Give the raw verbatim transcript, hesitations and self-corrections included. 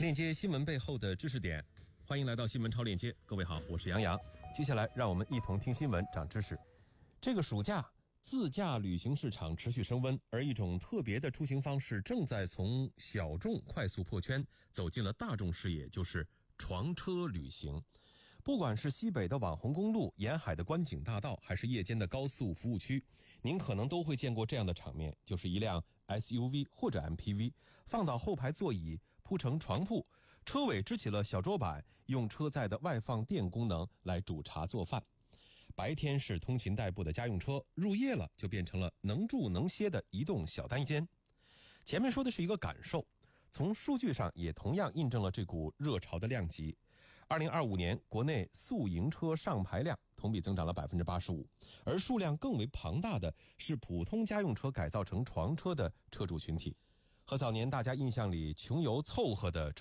链接新闻背后的知识点，欢迎来到新闻超链接。各位好，我是杨洋。接下来让我们一同听新闻长知识。这个暑假自驾旅行市场持续升温，而一种特别的出行方式正在从小众快速破圈，走进了大众视野，就是床车旅行。不管是西北的网红公路、沿海的观景大道，还是夜间的高速服务区，您可能都会见过这样的场面，就是一辆 S U V 或者 M P V 放倒后排座椅，铺成床铺，车尾支起了小桌板，用车载的外放电功能来煮茶做饭。白天是通勤代步的家用车，入夜了就变成了能住能歇的移动小单间。前面说的是一个感受，从数据上也同样印证了这股热潮的量级。二零二五年国内宿营车上牌量同比增长了 百分之八十五， 而数量更为庞大的是普通家用车改造成床车的车主群体。和早年大家印象里穷游凑合的